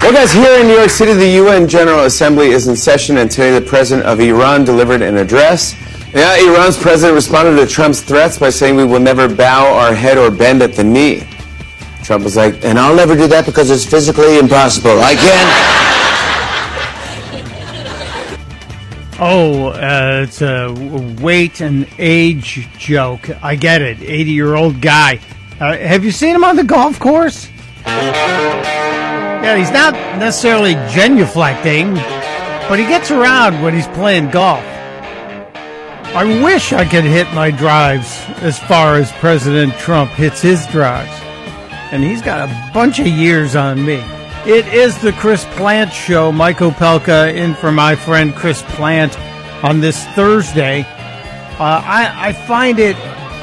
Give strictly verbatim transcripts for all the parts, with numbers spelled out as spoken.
Well, guys, here in New York City, the U N General Assembly is in session, and today the president of Iran delivered an address. Yeah, Iran's president responded to Trump's threats by saying we will never bow our head or bend at the knee. Trump was like, and I'll never do that because it's physically impossible. I can't. Oh, uh, it's a weight and age joke. I get it. eighty-year-old guy. Uh, have you seen him on the golf course? Yeah, he's not necessarily genuflecting, but he gets around when he's playing golf. I wish I could hit my drives as far as President Trump hits his drives. And he's got a bunch of years on me. It is the Chris Plante Show. Mike Opelka in for my friend Chris Plante on this Thursday. Uh, I, I find it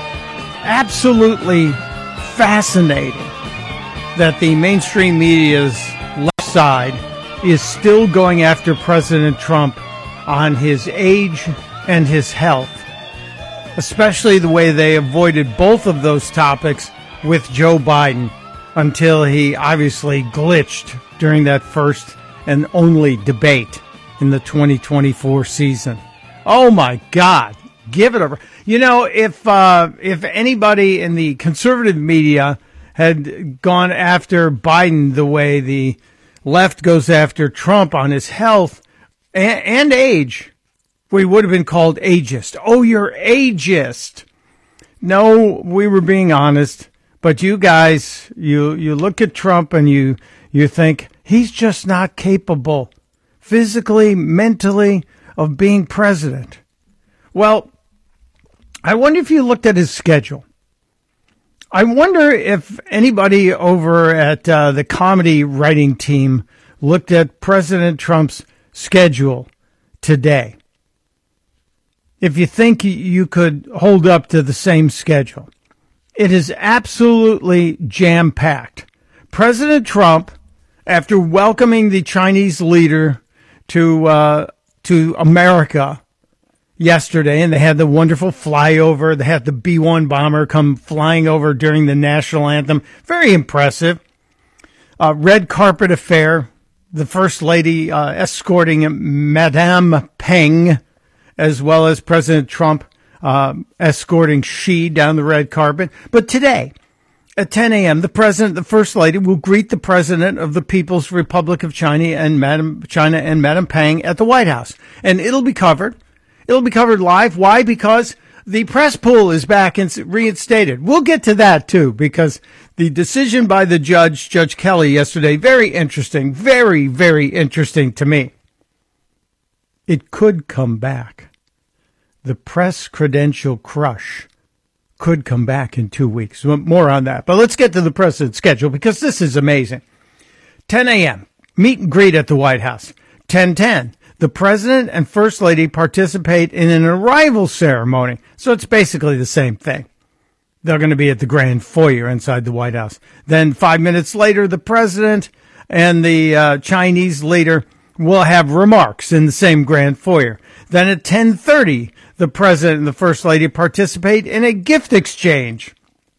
absolutely fascinating that the mainstream media's left side is still going after President Trump on his age and his health, especially the way they avoided both of those topics with Joe Biden until he obviously glitched during that first and only debate in the twenty twenty-four season. Oh my God, give it over. You know, if uh, if anybody in the conservative media had gone after Biden the way the left goes after Trump on his health and, and age, we would have been called ageist. Oh, you're ageist. No, we were being honest. But you guys, you, you look at Trump and you, you think he's just not capable physically, mentally of being president. Well, I wonder if you looked at his schedule. I wonder if anybody over at uh, the comedy writing team looked at President Trump's schedule today. If you think you could hold up to the same schedule. It is absolutely jam-packed. President Trump, after welcoming the Chinese leader to uh, to America yesterday, and they had the wonderful flyover. They had the B one bomber come flying over during the national anthem. Very impressive. Uh, red carpet affair. The First Lady uh, escorting Madame Peng, as well as President Trump uh, escorting Xi down the red carpet. But today, at ten a.m., the President, the First Lady, will greet the President of the People's Republic of China and Madame China and Madame Peng at the White House. And it'll be covered. It'll be covered live. Why? Because the press pool is back and reinstated. We'll get to that, too, because the decision by the judge, Judge Kelly, yesterday, very interesting, very, very interesting to me. It could come back. The press credential crush could come back in two weeks. More on that. But let's get to the president's schedule, because this is amazing. ten a.m., meet and greet at the White House. ten ten. The President and First Lady participate in an arrival ceremony. So it's basically the same thing. They're going to be at the grand foyer inside the White House. Then five minutes later, the President and the uh, Chinese leader will have remarks in the same grand foyer. Then at ten thirty, the President and the First Lady participate in a gift exchange.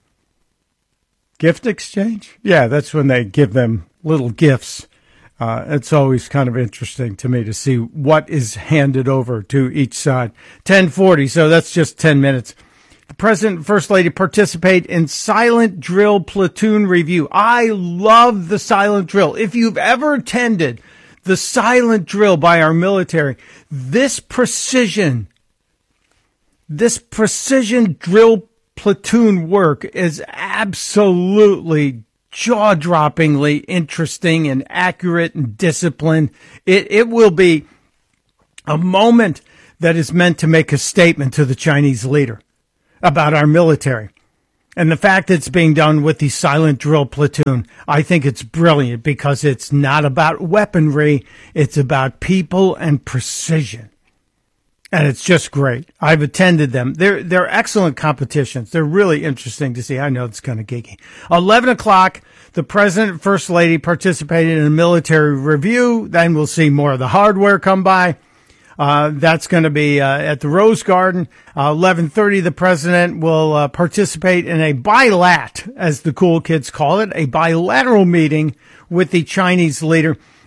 Gift exchange? Yeah, that's when they give them little gifts. Uh, it's always kind of interesting to me to see what is handed over to each side. ten forty, so that's just ten minutes. The President and First Lady participate in silent drill platoon review. I love the silent drill. If you've ever attended the silent drill by our military, this precision, this precision drill platoon work is absolutely jaw-droppingly interesting and accurate and disciplined. It it will be a moment that is meant to make a statement to the Chinese leader about our military. And the fact that it's being done with the silent drill platoon, I think it's brilliant because it's not about weaponry. It's about people and precision. And it's just great. I've attended them. They're, they're excellent competitions. They're really interesting to see. I know it's kind of geeky. eleven o'clock, the President and First Lady participated in a military review. Then we'll see more of the hardware come by. Uh, that's going to be uh, at the Rose Garden. Uh, eleven thirty, the President will uh, participate in a bilat, as the cool kids call it, a bilateral meeting with the Chinese leader.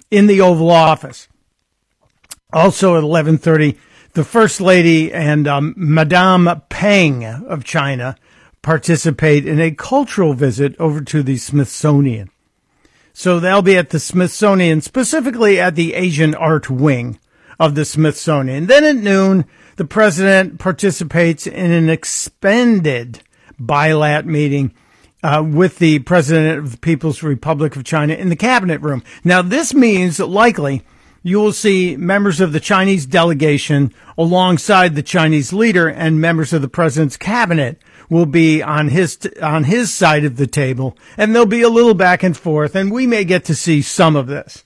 in the Oval Office. Also at eleven thirty, the First Lady and um, Madame Peng of China participate in a cultural visit over to the Smithsonian. So they'll be at the Smithsonian, specifically at the Asian Art Wing of the Smithsonian. Then at noon, the president participates in an expanded bilat meeting uh, with the president of the People's Republic of China in the cabinet room. Now, this means that likely you will see members of the Chinese delegation alongside the Chinese leader, and members of the president's cabinet will be on his t- on his side of the table, and there'll be a little back and forth, and we may get to see some of this.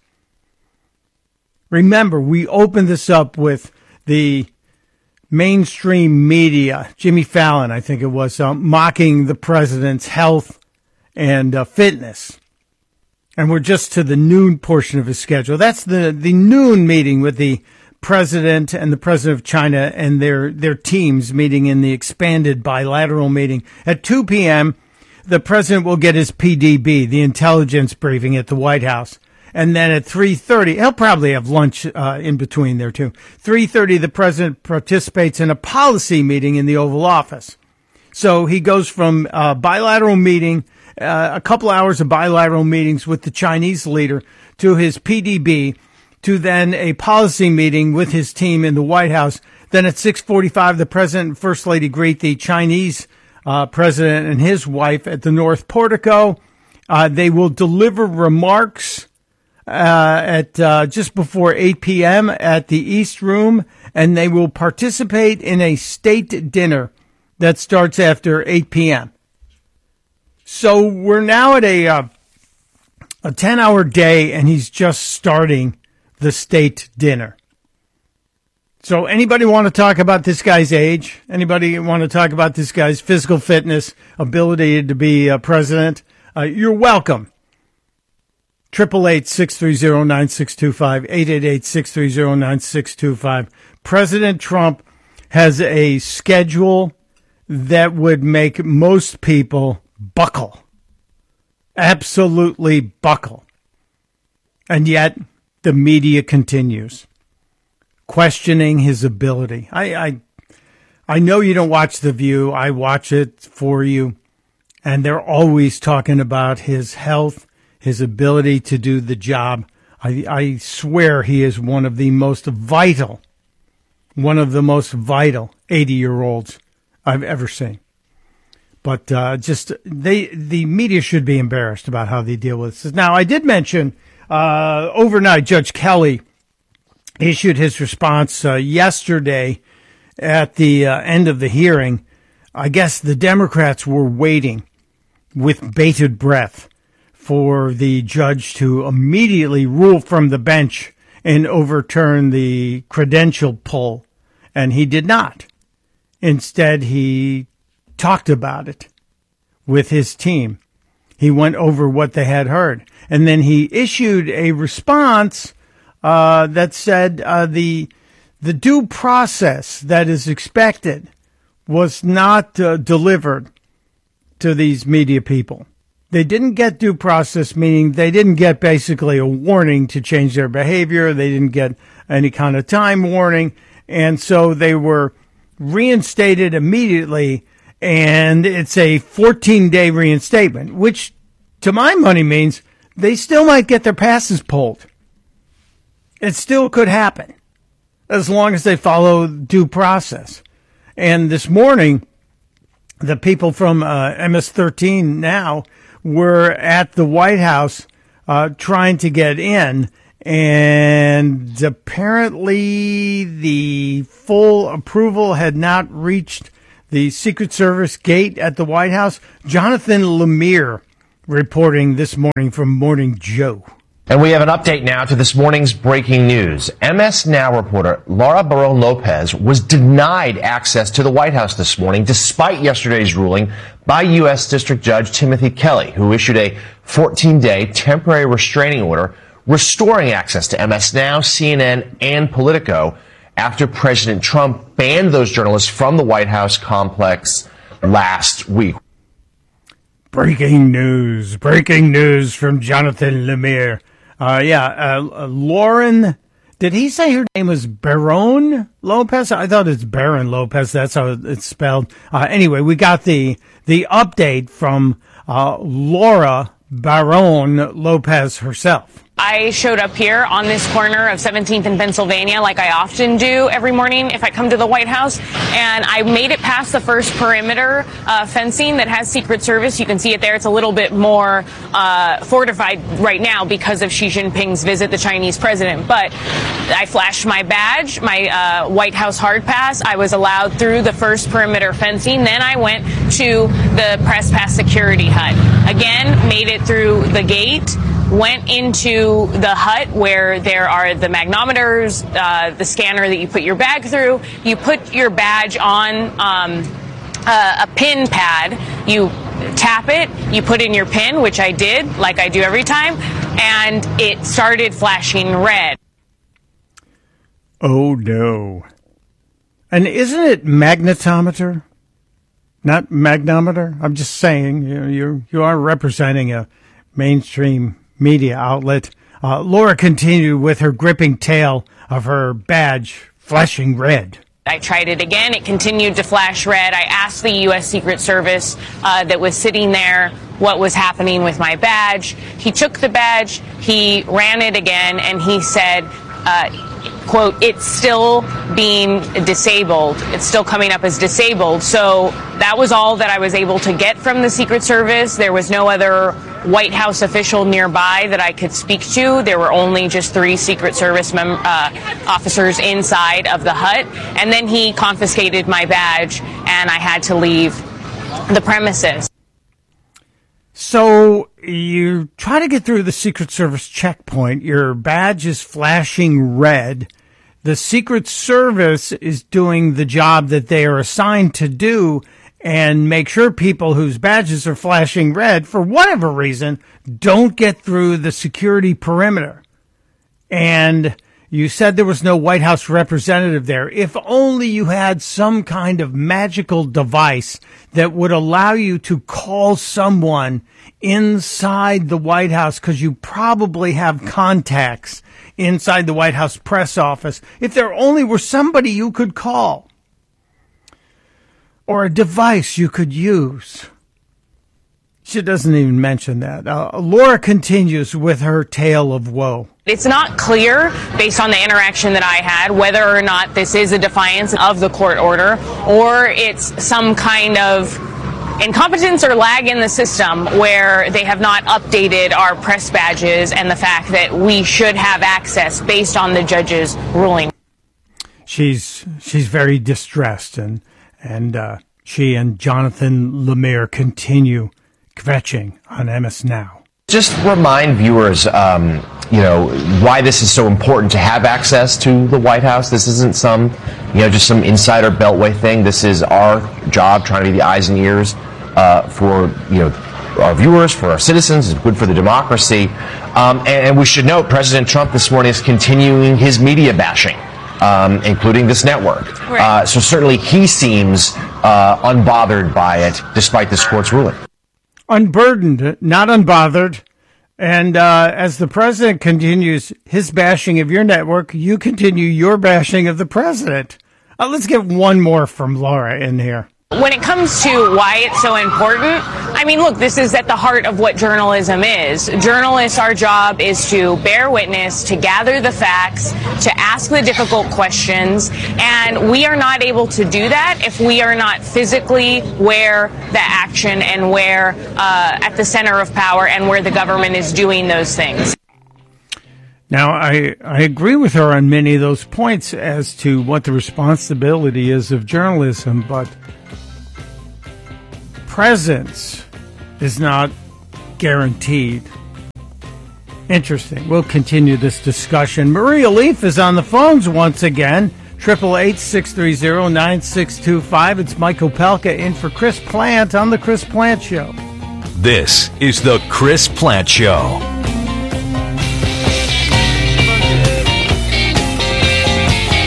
Remember, we opened this up with the mainstream media, Jimmy Fallon, I think it was, uh, mocking the president's health and uh, fitness. And we're just to the noon portion of his schedule. That's the, the noon meeting with the president and the president of China and their, their teams meeting in the expanded bilateral meeting. At two p.m., the president will get his P D B, the intelligence briefing at the White House. And then at three thirty, he'll probably have lunch uh, in between there too. three thirty, the president participates in a policy meeting in the Oval Office. So he goes from a bilateral meeting, uh, a couple hours of bilateral meetings with the Chinese leader, to his P D B, to then a policy meeting with his team in the White House. Then at six forty-five, the president and first lady greet the Chinese uh, president and his wife at the North Portico. Uh, they will deliver remarks uh, at uh, just before eight p.m. at the East Room, and they will participate in a state dinner that starts after eight p.m. So we're now at a uh, a ten-hour day, and he's just starting the state dinner. So anybody want to talk about this guy's age? Anybody want to talk about this guy's physical fitness, ability to be uh, president? Uh, you're welcome. eight eight eight, six three zero, nine six two five, eight eight eight, six three zero, nine six two five. President Trump has a schedule that would make most people buckle. Absolutely buckle. And yet the media continues questioning his ability. I, I, I know you don't watch The View. I watch it for you. And they're always talking about his health, his ability to do the job. I, I swear he is one of the most vital, one of the most vital eighty-year-olds I've ever seen. But uh, just they, the media should be embarrassed about how they deal with this. Now, I did mention uh, overnight Judge Kelly issued his response uh, yesterday at the uh, end of the hearing. I guess the Democrats were waiting with bated breath for the judge to immediately rule from the bench and overturn the credential poll, and he did not. Instead, he talked about it with his team. He went over what they had heard, and then he issued a response uh, that said uh, the the due process that is expected was not uh, delivered to these media people. They didn't get due process, meaning they didn't get basically a warning to change their behavior. They didn't get any kind of time warning, and so they were reinstated immediately. And it's a fourteen-day reinstatement, which, to my money, means they still might get their passes pulled. It still could happen, as long as they follow due process. And this morning, the people from uh, M S thirteen now were at the White House uh, trying to get in, and apparently the full approval had not reached the Secret Service gate at the White House. Jonathan Lemire reporting this morning from Morning Joe. And we have an update now to this morning's breaking news. M S Now reporter Laura Barón Lopez was denied access to the White House this morning, despite yesterday's ruling by U S District Judge Timothy Kelly, who issued a fourteen-day temporary restraining order restoring access to M S Now, C N N, and Politico after President Trump banned those journalists from the White House complex last week. Breaking news, breaking news from Jonathan Lemire. Uh, yeah, uh, Lauren, did he say her name was Barron Lopez? I thought it's Barron Lopez. That's how it's spelled. Uh, anyway, we got the the update from uh, Laura Barron Lopez herself. I showed up here on this corner of seventeenth and Pennsylvania like I often do every morning if I come to the White House, and I made it past the first perimeter uh, fencing that has Secret Service. You can see it there. It's a little bit more uh, fortified right now because of Xi Jinping's visit, the Chinese president. But I flashed my badge, my uh, White House hard pass. I was allowed through the first perimeter fencing. Then I went to the press pass security hut. Again, made it through the gate. Went into the hut where there are the magnometers, uh, the scanner that you put your bag through. You put your badge on um, a, a pin pad. You tap it. You put in your pin, which I did, like I do every time, and it started flashing red. Oh, no. And isn't it magnetometer? Not magnometer? I'm just saying, you you you are representing a mainstream media outlet. Uh, Laura continued with her gripping tale of her badge flashing red. I tried it again. It continued to flash red. I asked the U S Secret Service uh, that was sitting there what was happening with my badge. He took the badge, he ran it again, and he said, uh, quote, it's still being disabled. It's still coming up as disabled. So that was all that I was able to get from the Secret Service. There was no other White House official nearby that I could speak to. There were only just three Secret Service mem- uh, officers inside of the hut. And then he confiscated my badge, and I had to leave the premises. So you try to get through the Secret Service checkpoint. Your badge is flashing red. The Secret Service is doing the job that they are assigned to do and make sure people whose badges are flashing red, for whatever reason, don't get through the security perimeter. And you said there was no White House representative there. If only you had some kind of magical device that would allow you to call someone inside the White House, because you probably have contacts inside the White House press office. If there only were somebody you could call, or a device you could use. She doesn't even mention that. Uh, Laura continues with her tale of woe. It's not clear, based on the interaction that I had, whether or not this is a defiance of the court order or it's some kind of incompetence or lag in the system where they have not updated our press badges and the fact that we should have access based on the judge's ruling. She's she's very distressed, and and uh, she and Jonathan Lemire continue kvetching on M S Now. Just remind viewers, um, you know, why this is so important to have access to the White House. This isn't some, you know, just some insider beltway thing. This is our job, trying to be the eyes and ears uh, for, you know, our viewers, for our citizens. It's good for the democracy. Um, and, and we should note, President Trump this morning is continuing his media bashing, um, including this network. Right. Uh, so certainly he seems uh, unbothered by it, despite this court's ruling. Unburdened, not unbothered. And uh, as the president continues his bashing of your network, you continue your bashing of the president. Uh, let's get one more from Laura in here. When it comes to why it's so important, I mean, look, this is at the heart of what journalism is. Journalists, our job is to bear witness, to gather the facts, to ask the difficult questions, and we are not able to do that if we are not physically where the action and where uh, at the center of power and where the government is doing those things. Now, I, I agree with her on many of those points as to what the responsibility is of journalism, but presence is not guaranteed. Interesting. We'll continue this discussion. Maria Leaf is on the phones once again. eight eight eight, six three zero, nine six two five. It's Mike Opelka in for Chris Plant on The Chris Plant Show. This is The Chris Plant Show.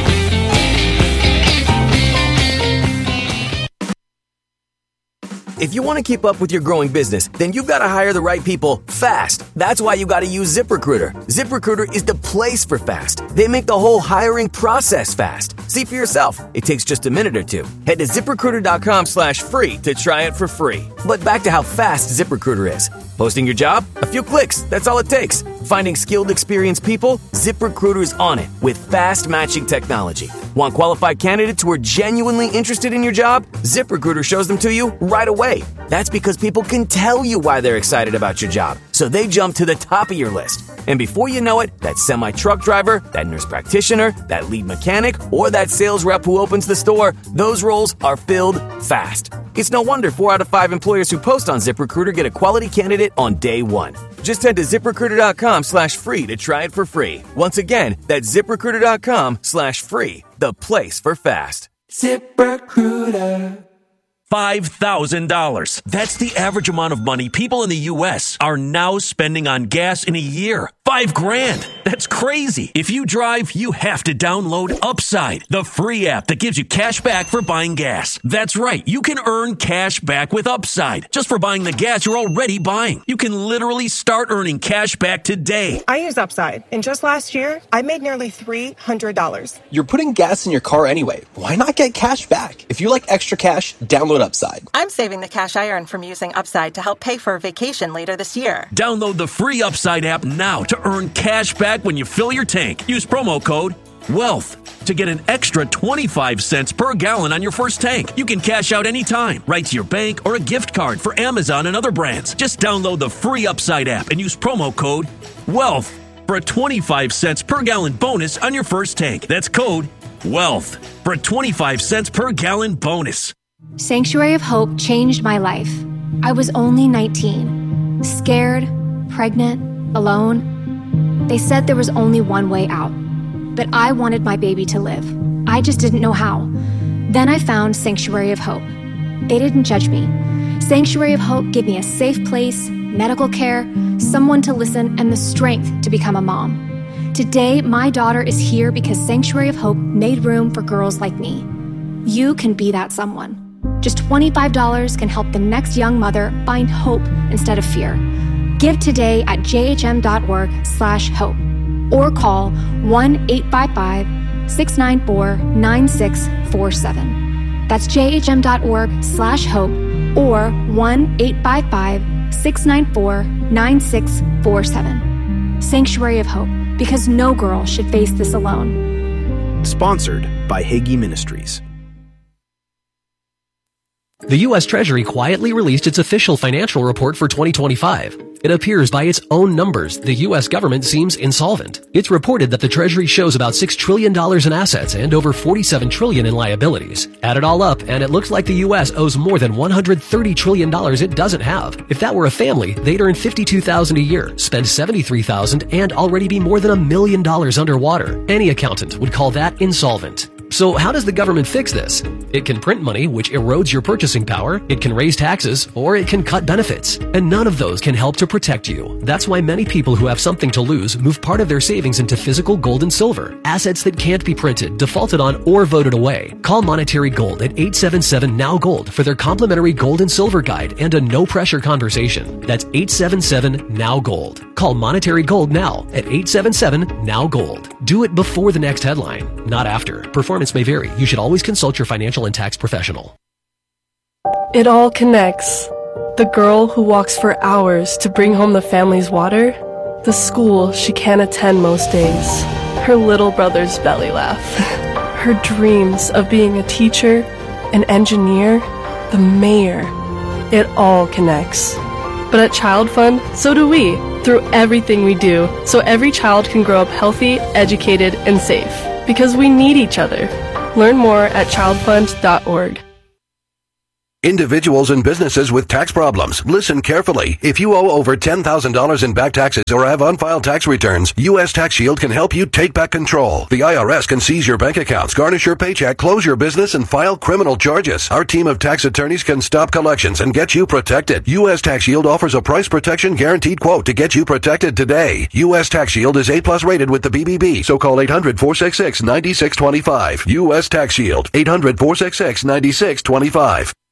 If If you want to keep up with your growing business, then you've got to hire the right people fast. That's why you got to use ZipRecruiter. ZipRecruiter is the place for fast. They make the whole hiring process fast. See for yourself. It takes just a minute or two. Head to ZipRecruiter.com slash free to try it for free. But back to how fast ZipRecruiter is. Posting your job? A few clicks. That's all it takes. Finding skilled, experienced people? ZipRecruiter is on it with fast matching technology. Want qualified candidates who are genuinely interested in your job? ZipRecruiter shows them to you right away. That's because people can tell you why they're excited about your job, so they jump to the top of your list. And before you know it, that semi-truck driver, that nurse practitioner, that lead mechanic, or that sales rep who opens the store, those roles are filled fast. It's no wonder four out of five employers who post on ZipRecruiter get a quality candidate on day one. Just head to ZipRecruiter.com slash free to try it for free. Once again, that's ZipRecruiter.com slash free, the place for fast. ZipRecruiter. five thousand dollars. That's the average amount of money people in the U S are now spending on gas in a year. Five grand. That's crazy. If you drive, you have to download Upside, the free app that gives you cash back for buying gas. That's right. You can earn cash back with Upside just for buying the gas you're already buying. You can literally start earning cash back today. I use Upside, and just last year, I made nearly three hundred dollars. You're putting gas in your car anyway. Why not get cash back? If you like extra cash, download Upside. I'm saving the cash I earn from using Upside to help pay for a vacation later this year. Download the free Upside app now to earn cash back when you fill your tank. Use promo code WEALTH to get an extra twenty-five cents per gallon on your first tank. You can cash out anytime, right to your bank or a gift card for Amazon and other brands. Just download the free Upside app and use promo code WEALTH for a twenty-five cents per gallon bonus on your first tank. That's code WEALTH for a twenty-five cents per gallon bonus. Sanctuary of Hope changed my life. I was only nineteen, scared, pregnant, alone. They said there was only one way out, but I wanted my baby to live. I just didn't know how. Then I found Sanctuary of Hope. They didn't judge me. Sanctuary of Hope gave me a safe place, medical care, someone to listen, and the strength to become a mom. Today, my daughter is here because Sanctuary of Hope made room for girls like me. You can be that someone. Just twenty-five dollars can help the next young mother find hope instead of fear. Give today at jhm.org slash hope or call one eight five five, six nine four, nine six four seven. That's jhm.org slash hope or one eight five five, six nine four, nine six four seven. Sanctuary of Hope, because no girl should face this alone. Sponsored by Hagee Ministries. The U S Treasury quietly released its official financial report for twenty twenty-five. It appears by its own numbers, the U S government seems insolvent. It's reported that the Treasury shows about six trillion dollars in assets and over forty-seven trillion dollars in liabilities. Add it all up, and it looks like the U S owes more than one hundred thirty trillion dollars it doesn't have. If that were a family, they'd earn fifty-two thousand dollars a year, spend seventy-three thousand dollars, and already be more than a million dollars underwater. Any accountant would call that insolvent. So how does the government fix this? It can print money, which erodes your purchasing power, it can raise taxes, or it can cut benefits. And none of those can help to protect you. That's why many people who have something to lose move part of their savings into physical gold and silver, assets that can't be printed, defaulted on, or voted away. Call Monetary Gold at eight seven seven, N O W Gold for their complimentary gold and silver guide and a no-pressure conversation. That's eight seven seven, N O W Gold. Call Monetary Gold now at eight seven seven, N O W Gold. Do it before the next headline, not after. Performance may vary. You should always consult your financial and tax professional. It all connects. The girl who walks for hours to bring home the family's water, the school she can't attend most days, her little brother's belly laugh, her dreams of being a teacher, an engineer, the mayor. It all connects. But at Child Fund, so do we, through everything we do, so every child can grow up healthy, educated, and safe. Because we need each other. Learn more at child fund dot org. Individuals and businesses with tax problems, listen carefully. If you owe over ten thousand dollars in back taxes or have unfiled tax returns, U S Tax Shield can help you take back control. The I R S can seize your bank accounts, garnish your paycheck, close your business, and file criminal charges. Our team of tax attorneys can stop collections and get you protected. U S Tax Shield offers a price protection guaranteed quote to get you protected today. U S Tax Shield is A plus rated with the B B B, so call eight hundred, four six six, nine six two five. U S Tax Shield, eight hundred, four six six, nine six two five.